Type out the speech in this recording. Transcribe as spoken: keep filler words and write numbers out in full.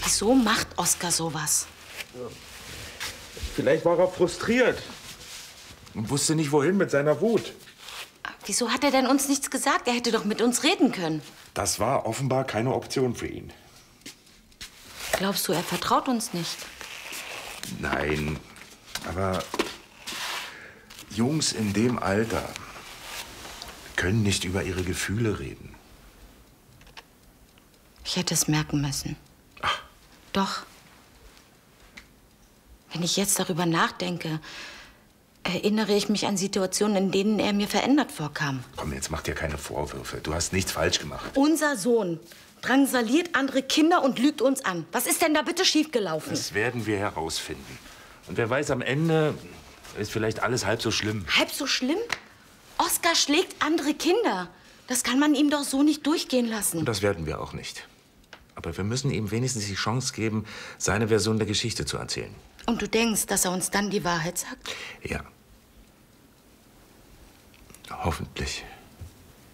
Wieso macht Oskar sowas? Ja. Vielleicht war er frustriert und wusste nicht, wohin mit seiner Wut. Wieso hat er denn uns nichts gesagt? Er hätte doch mit uns reden können. Das war offenbar keine Option für ihn. Glaubst du, er vertraut uns nicht? Nein, aber Jungs in dem Alter können nicht über ihre Gefühle reden. Ich hätte es merken müssen. Ach. Doch. Wenn ich jetzt darüber nachdenke, erinnere ich mich an Situationen, in denen er mir verändert vorkam. Komm, jetzt mach dir keine Vorwürfe. Du hast nichts falsch gemacht. Unser Sohn drangsaliert andere Kinder und lügt uns an. Was ist denn da bitte schiefgelaufen? Das werden wir herausfinden. Und wer weiß, am Ende ist vielleicht alles halb so schlimm. Halb so schlimm? Oskar schlägt andere Kinder. Das kann man ihm doch so nicht durchgehen lassen. Und das werden wir auch nicht. Aber wir müssen ihm wenigstens die Chance geben, seine Version der Geschichte zu erzählen. Und du denkst, dass er uns dann die Wahrheit sagt? Ja. Hoffentlich.